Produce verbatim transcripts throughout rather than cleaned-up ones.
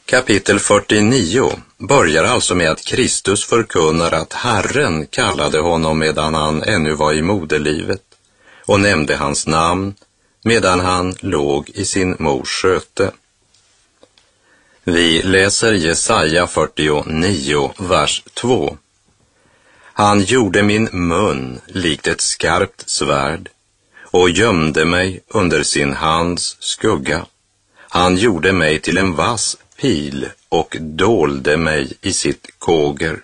Kapitel fyrtionio börjar alltså med att Kristus förkunnar att Herren kallade honom medan han ännu var i moderlivet och nämnde hans namn medan han låg i sin mors sköte. Vi läser Jesaja fyrtionio, vers två. Han gjorde min mun likt ett skarpt svärd och gömde mig under sin hands skugga. Han gjorde mig till en vass pil och dolde mig i sitt kåger.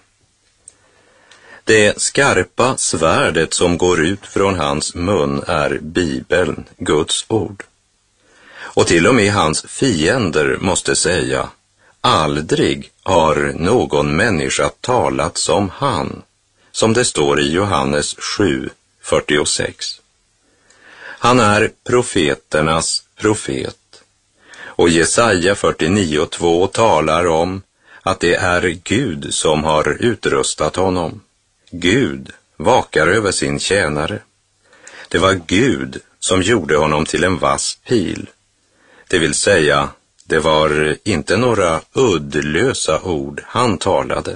Det skarpa svärdet som går ut från hans mun är Bibeln, Guds ord. Och till och med hans fiender måste säga, aldrig har någon människa talat som han, som det står i Johannes sju, fyrtiosex. Han är profeternas profet. Och Jesaja fyrtionio, två talar om att det är Gud som har utrustat honom. Gud vakar över sin tjänare. Det var Gud som gjorde honom till en vass pil. Det vill säga, det var inte några uddlösa ord han talade.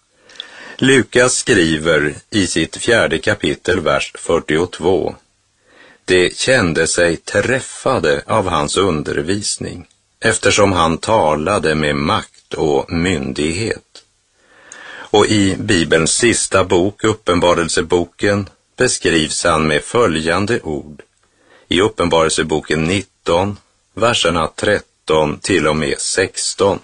Lukas skriver i sitt fjärde kapitel, vers fyrtiotvå. Det kände sig träffade av hans undervisning, eftersom han talade med makt och myndighet. Och i Bibelns sista bok, Uppenbarelseboken, beskrivs han med följande ord. I Uppenbarelseboken nitton, verserna tretton till och med sexton.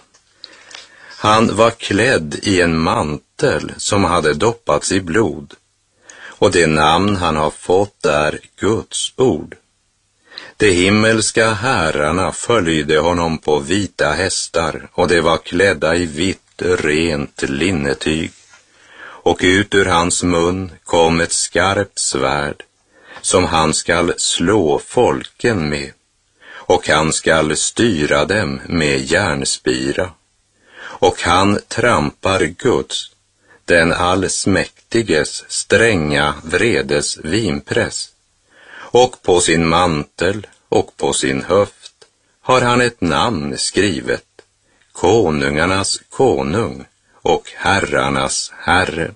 Han var klädd i en mantel som hade doppats i blod, och det namn han har fått är Guds ord. De himmelska herrarna följde honom på vita hästar, och de var klädda i vitt rent linnetyg. Och ut ur hans mun kom ett skarpt svärd, som han skall slå folken med, och han skall styra dem med järnspira. Och han trampar Guds, den allsmäktiges stränga vredes vinpress. Och på sin mantel och på sin höft har han ett namn skrivet, konungarnas konung och herrarnas herre.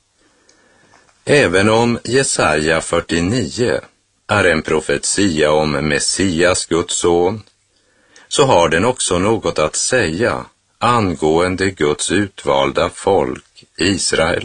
Även om Jesaja fyrtionio är en profetia om Messias, Guds son, så har den också något att säga angående Guds utvalda folk, Israel.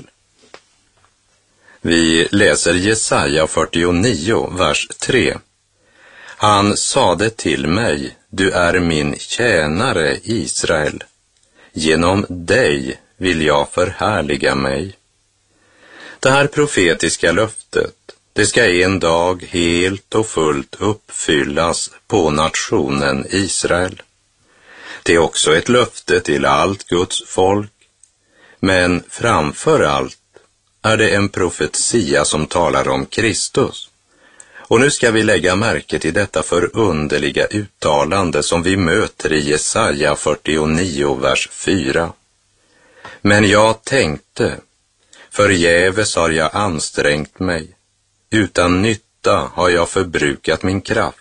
Vi läser Jesaja fyrtionio, vers tre. Han sade till mig, du är min tjänare Israel. Genom dig vill jag förhärliga mig. Det här profetiska löftet, det ska en dag helt och fullt uppfyllas på nationen Israel. Det är också ett löfte till allt Guds folk, men framför allt är det en profetia som talar om Kristus. Och nu ska vi lägga märke till detta förunderliga uttalande som vi möter i Jesaja fyrtionio, vers fyra. Men jag tänkte, förgäves har jag ansträngt mig, utan nytta har jag förbrukat min kraft.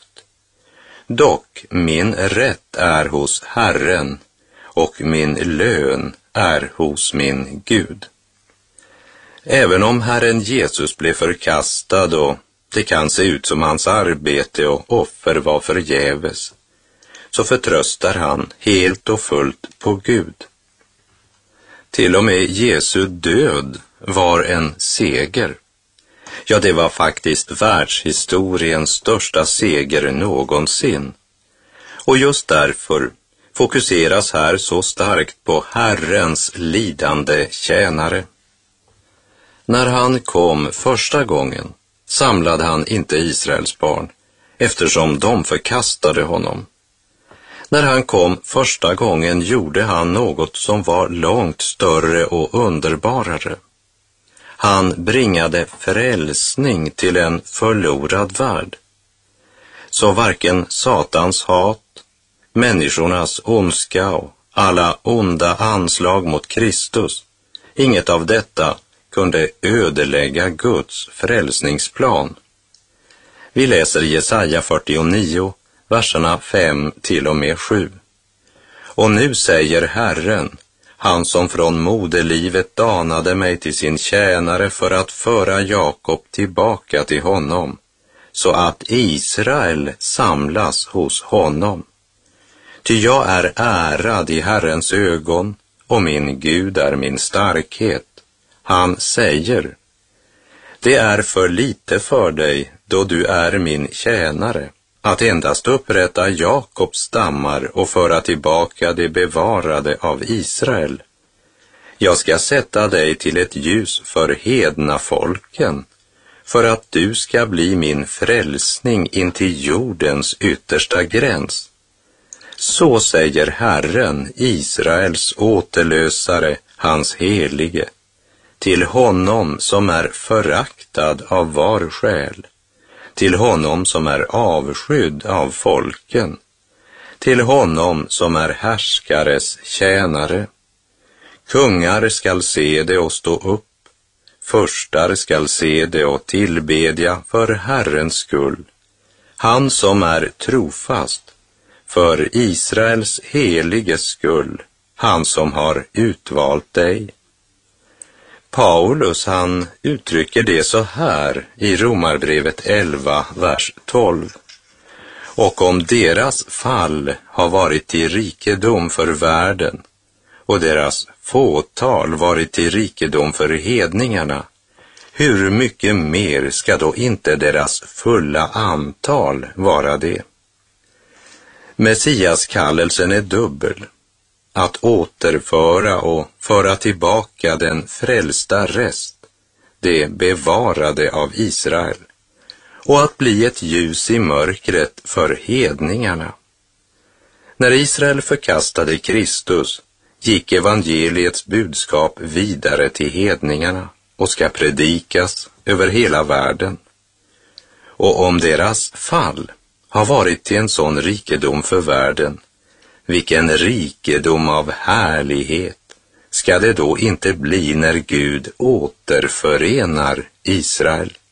Dock min rätt är hos Herren, och min lön är hos min Gud. Även om Herren Jesus blev förkastad och det kan se ut som hans arbete och offer var förgäves, så förtröstar han helt och fullt på Gud. Till och med Jesu död var en seger. Ja, det var faktiskt världshistoriens största seger någonsin. Och just därför fokuseras här så starkt på Herrens lidande tjänare. När han kom första gången samlade han inte Israels barn, eftersom de förkastade honom. När han kom första gången gjorde han något som var långt större och underbarare. Han bringade frälsning till en förlorad värld. Så varken Satans hat, människornas ondska och alla onda anslag mot Kristus, inget av detta kunde ödelägga Guds frälsningsplan. Vi läser Jesaja fyrtionio, verserna fem till och med sju. Och nu säger Herren, han som från moderlivet danade mig till sin tjänare för att föra Jakob tillbaka till honom, så att Israel samlas hos honom. Ty jag är ärad i Herrens ögon, och min Gud är min starkhet. Han säger, det är för lite för dig, då du är min tjänare, att endast upprätta Jakobs stammar och föra tillbaka det bevarade av Israel. Jag ska sätta dig till ett ljus för hedna folken, för att du ska bli min frälsning in till jordens yttersta gräns. Så säger Herren, Israels återlösare, hans helige, till honom som är föraktad av var själ, till honom som är avskydd av folken, till honom som är härskares tjänare. Kungar skall se det och stå upp, förstar skall se det och tillbedja för Herrens skull, han som är trofast, för Israels heliges skull, han som har utvalt dig. Paulus, han uttrycker det så här i Romarbrevet elva, vers tolv. Och om deras fall har varit till rikedom för världen, och deras fåtal varit till rikedom för hedningarna, hur mycket mer ska då inte deras fulla antal vara det? Messias kallelsen är dubbel, att återföra och föra tillbaka den frälsta rest, det bevarade av Israel, och att bli ett ljus i mörkret för hedningarna. När Israel förkastade Kristus gick evangeliets budskap vidare till hedningarna och ska predikas över hela världen. Och om deras fall har varit till en sån rikedom för världen, vilken rikedom av härlighet ska det då inte bli när Gud återförenar Israel?